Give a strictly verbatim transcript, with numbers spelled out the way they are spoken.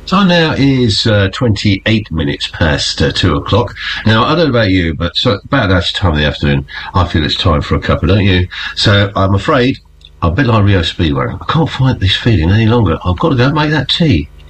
Time now is uh, twenty-eight minutes past uh, two o'clock. Now, I don't know about you, but so about that time of the afternoon, I feel it's time for a cuppa, don't you? So I'm afraid I'm a bit like Rio Speedway. I can't fight this feeling any longer. I've got to go and make that tea.